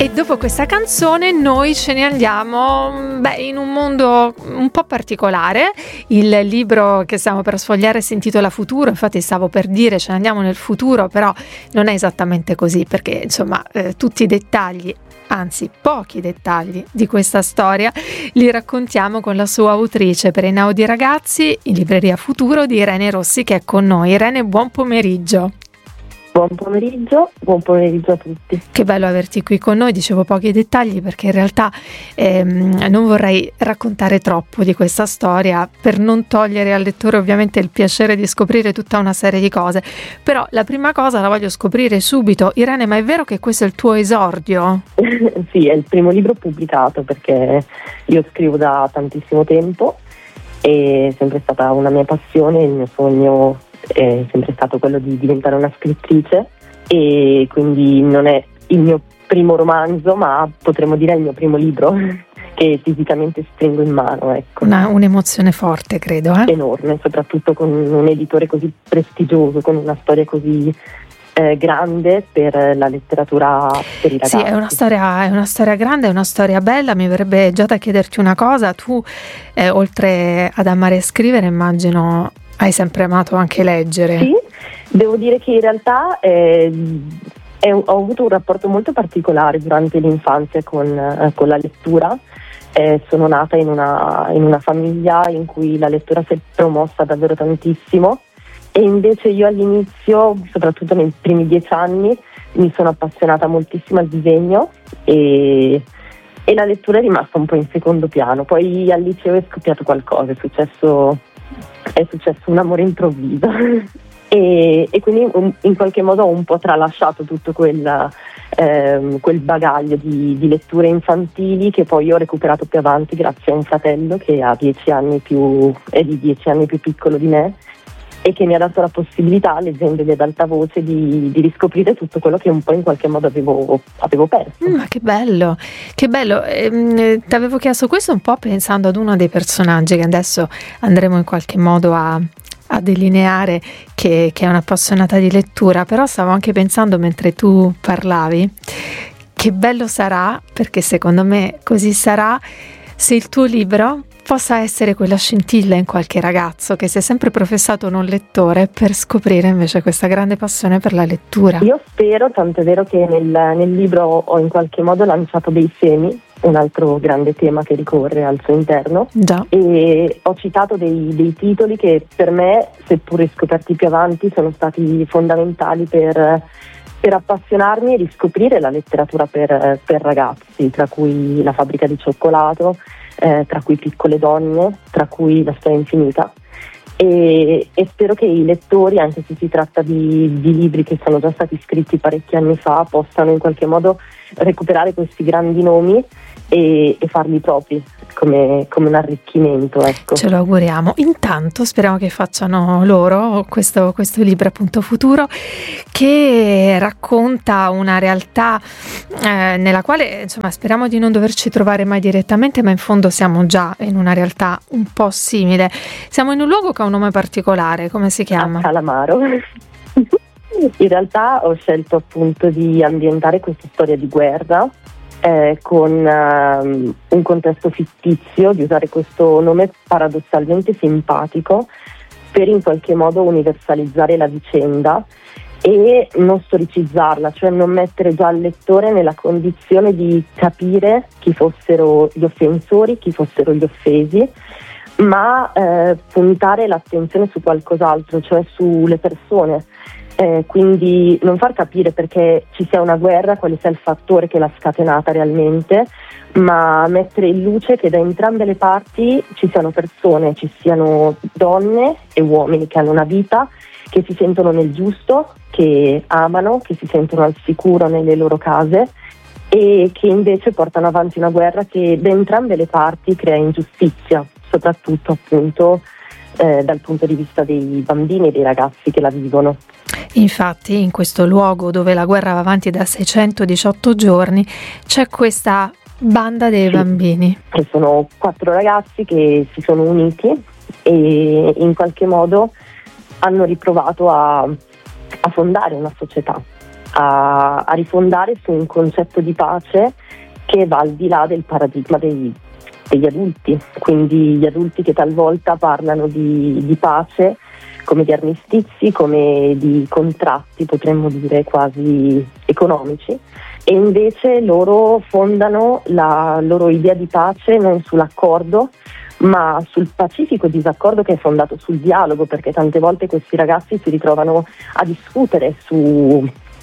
E dopo questa canzone noi ce ne andiamo in un mondo un po' particolare. Il libro che stiamo per sfogliare si intitola Futuro, infatti stavo per dire ce ne andiamo nel futuro, però non è esattamente così, perché insomma tutti i dettagli, anzi pochi dettagli di questa storia li raccontiamo con la sua autrice per Einaudi Ragazzi in libreria Futuro, di Irene Rossi, che è con noi. Irene, buon pomeriggio. Buon pomeriggio a tutti. Che bello averti qui con noi. Dicevo pochi dettagli perché in realtà non vorrei raccontare troppo di questa storia per non togliere al lettore ovviamente il piacere di scoprire tutta una serie di cose, però la prima cosa la voglio scoprire subito. Irene, ma è vero che questo è il tuo esordio? Sì, è il primo libro pubblicato, perché io scrivo da tantissimo tempo, è sempre stata una mia passione, il mio sogno è sempre stato quello di diventare una scrittrice, e quindi non è il mio primo romanzo, ma potremmo dire il mio primo libro che fisicamente stringo in mano, ecco. Un'emozione forte, credo. Enorme, soprattutto con un editore così prestigioso, con una storia così grande per la letteratura per i ragazzi. Sì, è una storia grande, è una storia bella. Mi verrebbe già da chiederti una cosa. Tu, oltre ad amare scrivere, immagino hai sempre amato anche leggere. Sì, devo dire che in realtà ho avuto un rapporto molto particolare durante l'infanzia con la lettura. Sono nata in una famiglia in cui la lettura si è promossa davvero tantissimo, e invece io all'inizio, soprattutto nei primi 10 anni, mi sono appassionata moltissimo al disegno e la lettura è rimasta un po' in secondo piano. Poi al liceo è scoppiato qualcosa, è successo un amore improvviso e quindi in qualche modo ho un po' tralasciato tutto quel bagaglio di letture infantili, che poi ho recuperato più avanti grazie a un fratello che ha 10 anni più piccolo di me, e che mi ha dato la possibilità, leggendoli ad alta voce, di riscoprire tutto quello che un po' in qualche modo avevo perso. Ma che bello, che bello. Ti avevo chiesto questo un po' pensando ad uno dei personaggi che adesso andremo in qualche modo a delineare, che è un'appassionata di lettura, però stavo anche pensando mentre tu parlavi che bello sarà, perché secondo me così sarà, se il tuo libro possa essere quella scintilla in qualche ragazzo che si è sempre professato non lettore, per scoprire invece questa grande passione per la lettura. Io spero, tanto è vero che nel libro ho in qualche modo lanciato dei semi, un altro grande tema che ricorre al suo interno. Già. E ho citato dei titoli che per me, seppur scoperti più avanti, sono stati fondamentali per appassionarmi e riscoprire la letteratura per ragazzi, tra cui La fabbrica di cioccolato, tra cui Piccole donne, tra cui La storia infinita, e spero che i lettori, anche se si tratta di libri che sono già stati scritti parecchi anni fa, possano in qualche modo recuperare questi grandi nomi e farli propri come un arricchimento, ecco. Ce lo auguriamo. Intanto speriamo che facciano loro questo libro, appunto, Futuro, che racconta una realtà nella quale, insomma, speriamo di non doverci trovare mai direttamente, ma in fondo siamo già in una realtà un po' simile. Siamo in un luogo che ha un nome particolare. Come si chiama? Calamaro. In realtà ho scelto appunto di ambientare questa storia di guerra con un contesto fittizio, di usare questo nome paradossalmente simpatico per in qualche modo universalizzare la vicenda e non storicizzarla, cioè non mettere già il lettore nella condizione di capire chi fossero gli offensori, chi fossero gli offesi, ma puntare l'attenzione su qualcos'altro, cioè sulle persone. Quindi non far capire perché ci sia una guerra, quale sia il fattore che l'ha scatenata realmente, ma mettere in luce che da entrambe le parti ci siano persone, ci siano donne e uomini che hanno una vita, che si sentono nel giusto, che amano, che si sentono al sicuro nelle loro case, e che invece portano avanti una guerra che da entrambe le parti crea ingiustizia, soprattutto appunto dal punto di vista dei bambini e dei ragazzi che la vivono. Infatti in questo luogo dove la guerra va avanti da 618 giorni c'è questa banda dei bambini. Che sono 4 ragazzi che si sono uniti e in qualche modo hanno riprovato a fondare una società, a rifondare su un concetto di pace che va al di là del paradigma degli adulti, quindi gli adulti che talvolta parlano di pace come di armistizi, come di contratti, potremmo dire quasi economici, e invece loro fondano la loro idea di pace non sull'accordo, ma sul pacifico disaccordo che è fondato sul dialogo, perché tante volte questi ragazzi si ritrovano a discutere su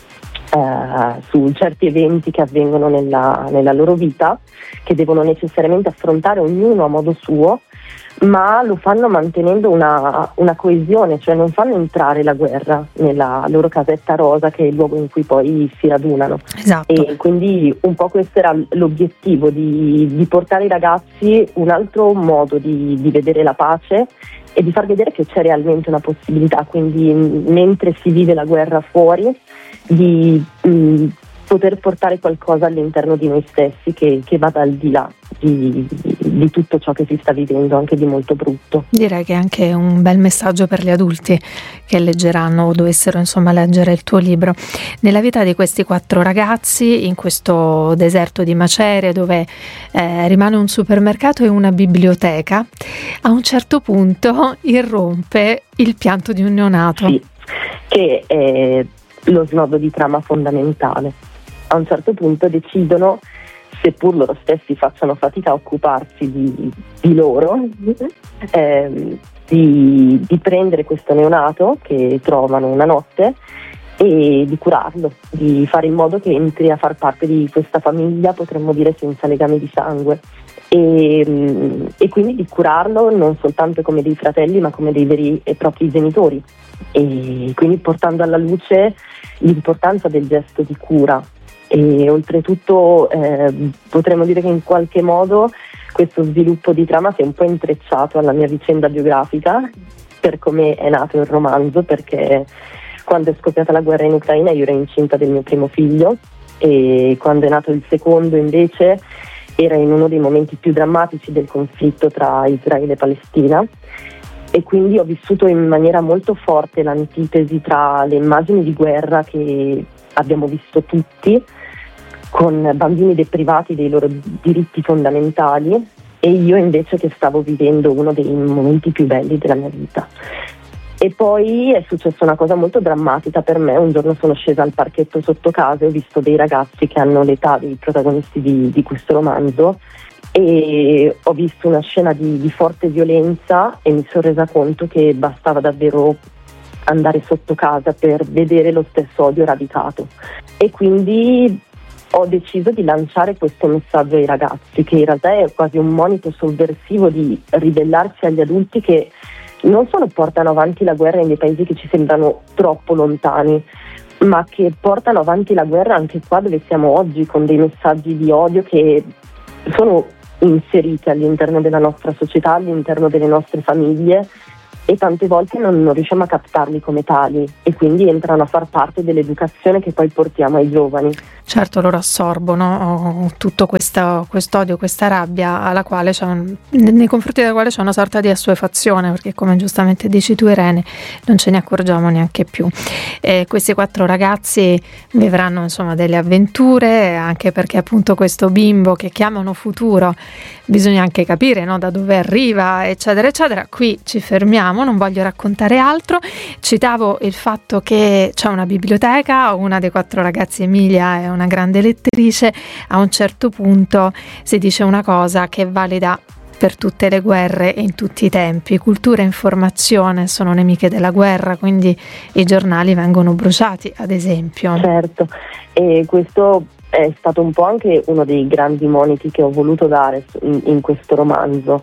certi eventi che avvengono nella loro vita, che devono necessariamente affrontare ognuno a modo suo, ma lo fanno mantenendo una coesione, cioè non fanno entrare la guerra nella loro casetta rosa, che è il luogo in cui poi si radunano. Esatto. E quindi un po' questo era l'obiettivo, di portare ai ragazzi un altro modo di vedere la pace e di far vedere che c'è realmente una possibilità, quindi mentre si vive la guerra fuori, di poter portare qualcosa all'interno di noi stessi che vada al di là di tutto ciò che si sta vivendo, anche di molto brutto. Direi che è anche un bel messaggio per gli adulti che leggeranno o dovessero insomma leggere il tuo libro. Nella vita di questi 4 ragazzi in questo deserto di macerie, dove rimane un supermercato e una biblioteca, a un certo punto irrompe il pianto di un neonato. Sì, che è lo snodo di trama fondamentale. A un certo punto decidono, seppur loro stessi facciano fatica a occuparsi di loro, di prendere questo neonato che trovano una notte e di curarlo, di fare in modo che entri a far parte di questa famiglia, potremmo dire senza legami di sangue, e quindi di curarlo non soltanto come dei fratelli, ma come dei veri e propri genitori, e quindi portando alla luce l'importanza del gesto di cura. E oltretutto potremmo dire che in qualche modo questo sviluppo di trama si è un po' intrecciato alla mia vicenda biografica, per come è nato il romanzo, perché quando è scoppiata la guerra in Ucraina io ero incinta del mio primo figlio, e quando è nato il secondo invece era in uno dei momenti più drammatici del conflitto tra Israele e Palestina, e quindi ho vissuto in maniera molto forte l'antitesi tra le immagini di guerra che abbiamo visto tutti, con bambini deprivati dei loro diritti fondamentali, e io invece che stavo vivendo uno dei momenti più belli della mia vita. E poi è successa una cosa molto drammatica per me. Un giorno sono scesa al parchetto sotto casa e ho visto dei ragazzi che hanno l'età dei protagonisti di questo romanzo, e ho visto una scena di forte violenza e mi sono resa conto che bastava davvero andare sotto casa per vedere lo stesso odio radicato, e quindi ho deciso di lanciare questo messaggio ai ragazzi, che in realtà è quasi un monito sovversivo di ribellarsi agli adulti che non solo portano avanti la guerra in dei paesi che ci sembrano troppo lontani, ma che portano avanti la guerra anche qua dove siamo oggi, con dei messaggi di odio che sono inseriti all'interno della nostra società, all'interno delle nostre famiglie, e tante volte non riusciamo a captarli come tali, e quindi entrano a far parte dell'educazione che poi portiamo ai giovani. Certo, loro assorbono tutto questo odio, questa rabbia nei confronti della quale c'è una sorta di assuefazione, perché come giustamente dici tu, Irene, non ce ne accorgiamo neanche più. Questi 4 ragazzi vivranno insomma delle avventure, anche perché appunto questo bimbo che chiamano futuro bisogna anche capire, no, da dove arriva, eccetera eccetera. Qui ci fermiamo, non voglio raccontare altro. Citavo il fatto che c'è una biblioteca, una dei 4 ragazzi, Emilia, è una grande lettrice. A un certo punto si dice una cosa che è valida per tutte le guerre e in tutti i tempi: cultura e informazione sono nemiche della guerra, quindi i giornali vengono bruciati, ad esempio. Certo, e questo è stato un po' anche uno dei grandi moniti che ho voluto dare in questo romanzo,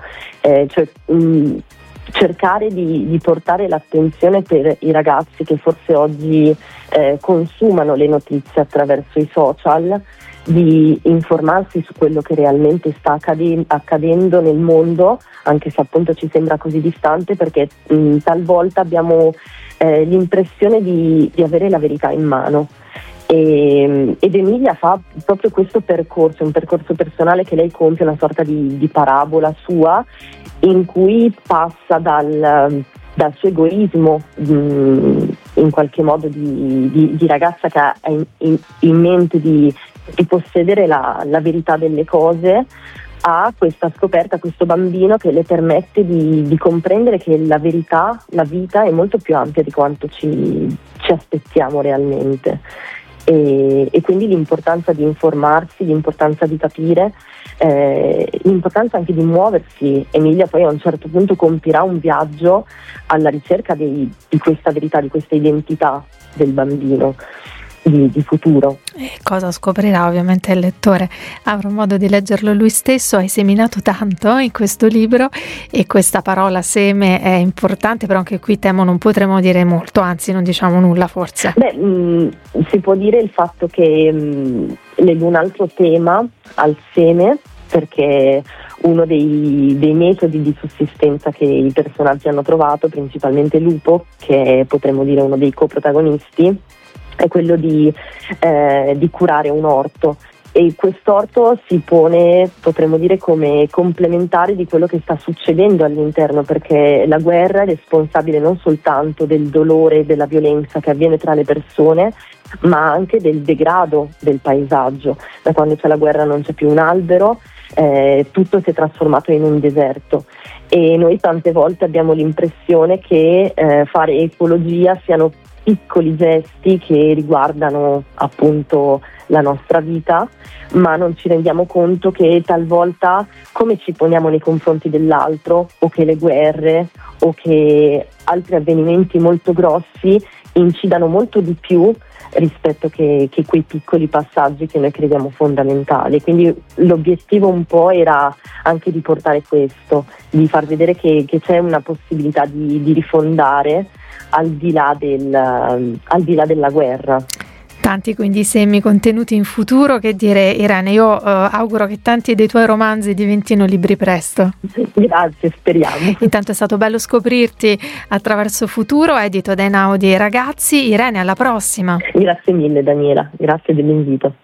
cercare di portare l'attenzione per i ragazzi che forse oggi consumano le notizie attraverso i social, di informarsi su quello che realmente sta accadendo nel mondo, anche se appunto ci sembra così distante, perché talvolta abbiamo l'impressione di avere la verità in mano. Ed Emilia fa proprio questo percorso, un percorso personale che lei compie, una sorta di parabola sua, in cui passa dal suo egoismo in qualche modo di ragazza che ha in mente di possedere la verità delle cose, a questa scoperta, questo bambino che le permette di comprendere che la verità, la vita è molto più ampia di quanto ci aspettiamo realmente. E quindi l'importanza di informarsi, l'importanza di capire, l'importanza anche di muoversi. Emilia poi a un certo punto compirà un viaggio alla ricerca di questa verità, di questa identità del bambino di futuro. E cosa scoprirà ovviamente il lettore? Avrà modo di leggerlo lui stesso. Hai seminato tanto in questo libro e questa parola seme è importante, però anche qui temo non potremo dire molto, anzi non diciamo nulla forse. Si può dire il fatto che leggo un altro tema al seme, perché uno dei metodi di sussistenza che i personaggi hanno trovato, principalmente Lupo, che potremmo dire uno dei coprotagonisti, è quello di curare un orto, e quest'orto si pone, potremmo dire, come complementare di quello che sta succedendo all'interno, perché la guerra è responsabile non soltanto del dolore e della violenza che avviene tra le persone, ma anche del degrado del paesaggio. Da quando c'è la guerra non c'è più un albero, tutto si è trasformato in un deserto, e noi tante volte abbiamo l'impressione che fare ecologia siano piccoli gesti che riguardano appunto la nostra vita, ma non ci rendiamo conto che talvolta come ci poniamo nei confronti dell'altro, o che le guerre o che altri avvenimenti molto grossi incidano molto di più rispetto che quei piccoli passaggi che noi crediamo fondamentali. Quindi l'obiettivo un po' era anche di portare questo, di far vedere che c'è una possibilità di rifondare al di là della guerra. Tanti quindi semi contenuti in futuro. Che dire, Irene, io auguro che tanti dei tuoi romanzi diventino libri presto. Grazie, speriamo. Intanto è stato bello scoprirti attraverso Futuro, edito da Einaudi Ragazzi. Irene, alla prossima. Grazie mille Daniela, grazie dell'invito.